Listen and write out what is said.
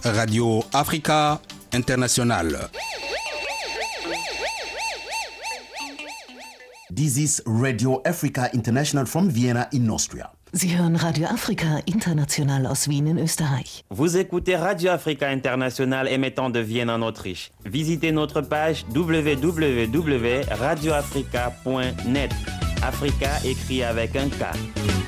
Radio Africa International. This is Radio Africa International from Vienna in Austria. Sie hören Radio Afrika International aus Wien in Österreich. Vous écoutez Radio Africa International émettant de Vienne en Autriche. Visitez notre page www.radioafrica.net. Africa écrit avec un K.